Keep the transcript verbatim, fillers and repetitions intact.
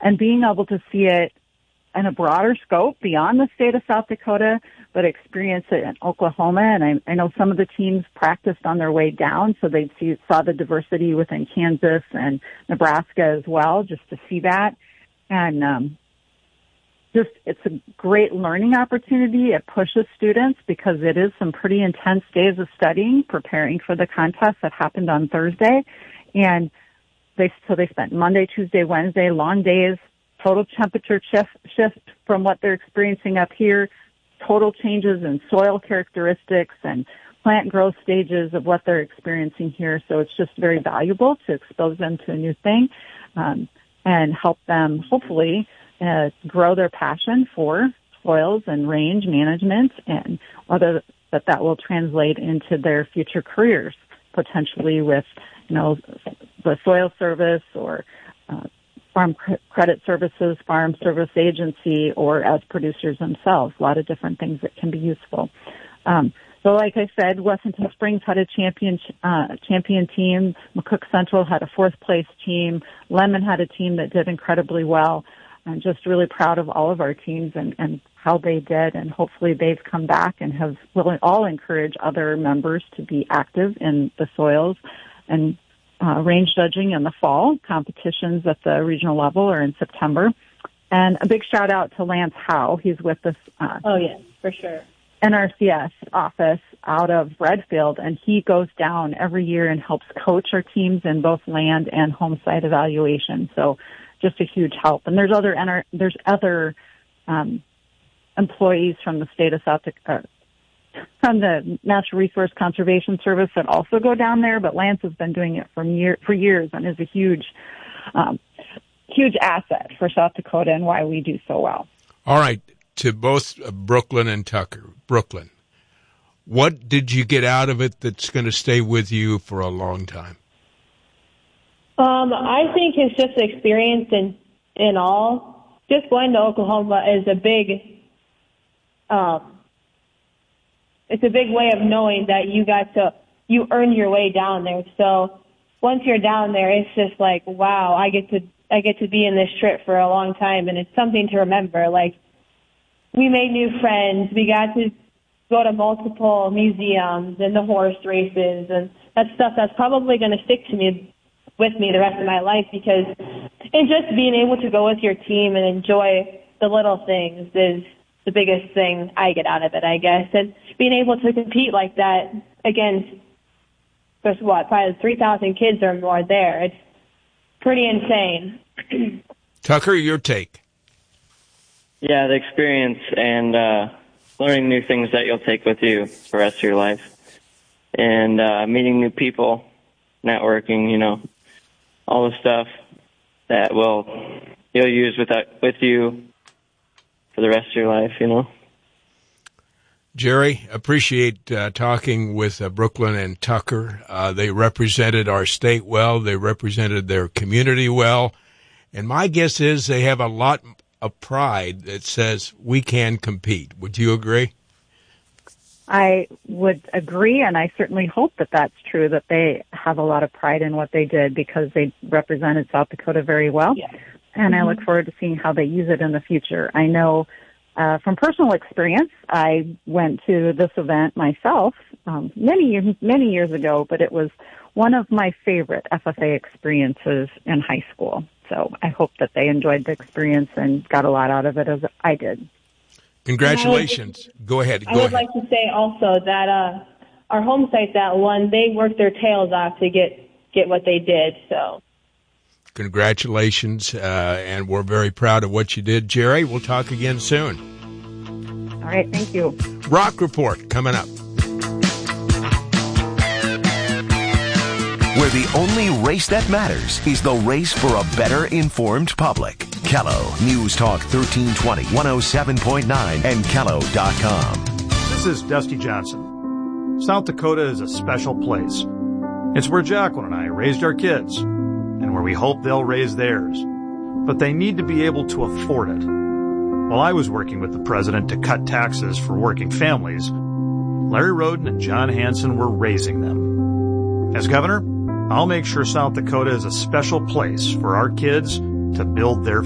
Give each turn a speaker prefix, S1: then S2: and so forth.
S1: and being able to see it in a broader scope beyond the state of South Dakota, but experience it in Oklahoma. And I, I know some of the teams practiced on their way down, so they see, saw the diversity within Kansas and Nebraska as well, just to see that. And um, just it's a great learning opportunity. It pushes students because it is some pretty intense days of studying, preparing for the contest that happened on Thursday. And they so they spent Monday, Tuesday, Wednesday, long days, total temperature shift, shift from what they're experiencing up here, total changes in soil characteristics and plant growth stages of what they're experiencing here. So it's just very valuable to expose them to a new thing um, and help them hopefully uh, grow their passion for soils and range management, and whether that that will translate into their future careers, potentially with, you know, the Soil Service or uh, Farm Credit Services, Farm Service Agency, or as producers themselves. A lot of different things that can be useful. Um, so like I said, Western Springs had a champion uh, champion team. McCook Central had a fourth place team. Lemon had a team that did incredibly well. I'm just really proud of all of our teams and, and how they did, and hopefully they've come back and have will all encourage other members to be active in the soils and uh, range judging in the fall. Competitions at the regional level are in September. And a big shout out to Lance Howe. He's with us. Uh,
S2: oh, yes, for sure.
S1: N R C S office out of Redfield, and he goes down every year and helps coach our teams in both land and home site evaluation. So just a huge help. And there's other N R, there's other um, employees from the state of South Dakota, from the Natural Resource Conservation Service that also go down there. But Lance has been doing it for year for years and is a huge, um, huge asset for South Dakota and why we do so well.
S3: All right, to both Brooklyn and Tucker. Brooklyn, what did you get out of it that's going to stay with you for a long time?
S2: Um, I think it's just experience in, in all. Just going to Oklahoma is a big, um, it's a big way of knowing that you got to, you earned your way down there. So once you're down there, it's just like, wow, I get to, I get to be in this trip for a long time, and it's something to remember. Like, we made new friends. We got to go to multiple museums and the horse races, and that stuff that's probably going to stick to me, with me the rest of my life, because and just being able to go with your team and enjoy the little things is the biggest thing I get out of it, I guess. And being able to compete like that against, there's what, probably three thousand kids or more there. It's pretty insane.
S3: Tucker, your take.
S4: Yeah, the experience and uh, learning new things that you'll take with you for the rest of your life. And uh, meeting new people, networking, you know, all the stuff that will you'll use with that, with you for the rest of your life, you know.
S3: Jerry, appreciate uh, talking with uh, Brooklyn and Tucker. Uh, they represented our state well. They represented their community well. And my guess is they have a lot of pride that says we can compete. Would you agree?
S1: I would agree, and I certainly hope that that's true, that they have a lot of pride in what they did because they represented South Dakota very well.
S2: Yeah.
S1: And
S2: Mm-hmm.
S1: I look forward to seeing how they use it in the future. I know uh, from personal experience, I went to this event myself um, many years, many years ago, but it was one of my favorite F F A experiences in high school. So I hope that they enjoyed the experience and got a lot out of it as I did.
S3: Congratulations.
S2: Would,
S3: go ahead. Go
S2: I would
S3: ahead.
S2: like to say also that uh, our home site that won, they worked their tails off to get, get what they did. So,
S3: congratulations, uh, and we're very proud of what you did. Jerry, we'll talk again soon.
S1: All right, thank you.
S3: Rock Report coming up.
S5: Where the only race that matters is the race for a better informed public. Kello News Talk thirteen twenty, one oh seven point nine, and Kello dot com.
S6: This is Dusty Johnson. South Dakota is a special place. It's where Jacqueline and I raised our kids, and where we hope they'll raise theirs. But they need to be able to afford it. While I was working with the president to cut taxes for working families, Larry Roden and John Hanson were raising them. As governor, I'll make sure South Dakota is a special place for our kids to build their